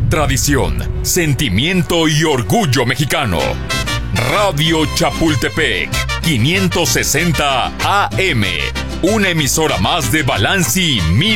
tradición, sentimiento y orgullo mexicano. Radio Chapultepec, 560 AM, una emisora más de Balanci Media.